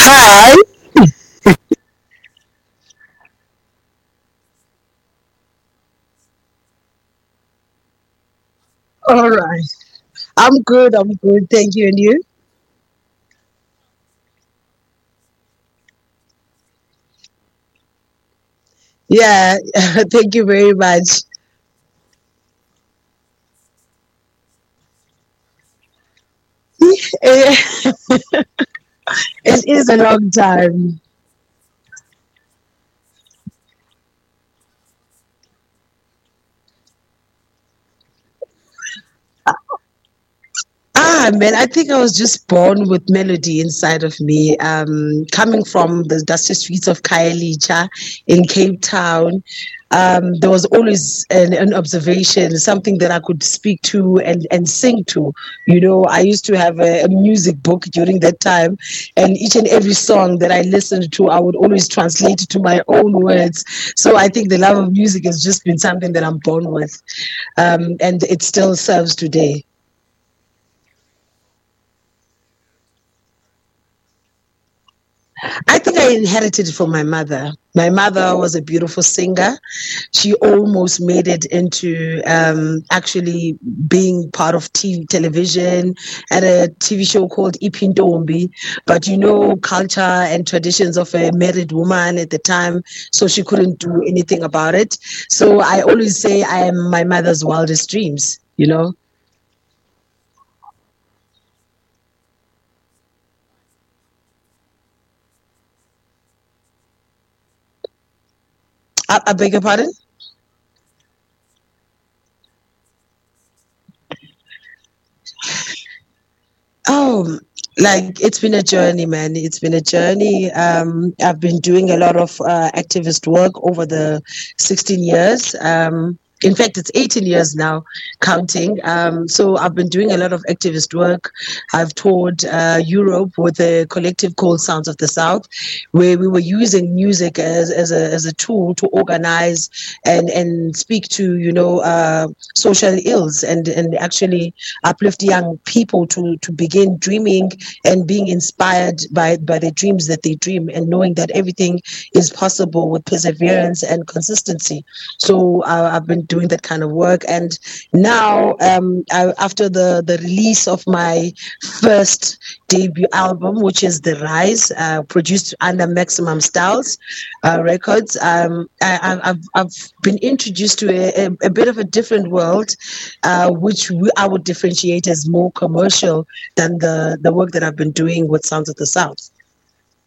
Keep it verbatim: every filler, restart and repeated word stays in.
Hi. All right. I'm good. I'm good. Thank you. And you? Yeah. Thank you very much. Eh, It is a long time. Ah, man, I think I was just born with melody inside of me. Um, coming from the dusty streets of Khayelitsha in Cape Town, um, there was always an, an observation, something that I could speak to and, and sing to. You know, I used to have a, a music book during that time, and each and every song that I listened to, I would always translate it to my own words. So I think the love of music has just been something that I'm born with, um, and it still serves today. I think I inherited it from my mother. My mother was a beautiful singer. She almost made it into um, actually being part of T V, television, and a T V show called Ipindombi. But you know, culture and traditions of a married woman at the time, so she couldn't do anything about it. So I always say I am my mother's wildest dreams, you know. I, I beg your pardon? Oh, like it's been a journey, man. It's been a journey. Um, I've been doing a lot of uh, activist work over the sixteen years. Um, in fact, it's eighteen years now, counting. Um, so I've been doing a lot of activist work. I've toured uh, Europe with a collective called Sounds of the South, where we were using music as, as, a, as a tool to organize and, and speak to, you know, uh, social ills and, and actually uplift young people to to begin dreaming and being inspired by by the dreams that they dream and knowing that everything is possible with perseverance and consistency. So uh, I've been doing that kind of work, and now um, I, after the the release of my first debut album, which is The Rise, uh, produced under Maximum Styles uh, Records, um, I, I- I've, I've been introduced to a, a, a bit of a different world, uh, which we, I would differentiate as more commercial than the, the work that I've been doing with Sounds of the South.